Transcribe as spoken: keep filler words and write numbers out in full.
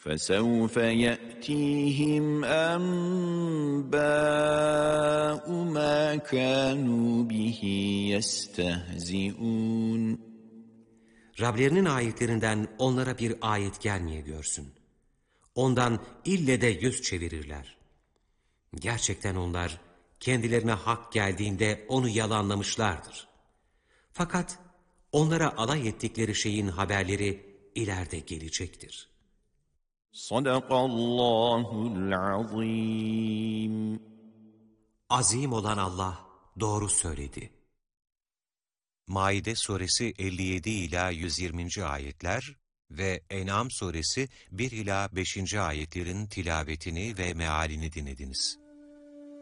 فَسَوْفَ يَأْتِيهِمْ أَنْبَاءُ مَا كَانُوا بِهِ يَسْتَهْزِئُونَ. Rablerinin ayetlerinden onlara bir ayet gelmeye görsün. Ondan ille de yüz çevirirler. Gerçekten onlar kendilerine hak geldiğinde onu yalanlamışlardır. Fakat onlara alay ettikleri şeyin haberleri ileride gelecektir. Sadakallahul azim. Azim olan Allah doğru söyledi. Maide suresi elli yedi ila yüz yirminci ayetler ve En'am suresi bir ila beşinci ayetlerin tilavetini ve mealini dinlediniz.